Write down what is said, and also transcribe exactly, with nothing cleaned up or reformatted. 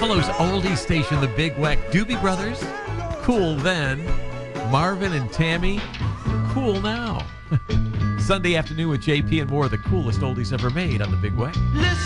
Buffalo's oldie station, the Big Weck. Doobie Brothers, cool then. Marvin and Tammy, cool now. Sunday afternoon with J P and more of the coolest oldies ever made on the Big Weck.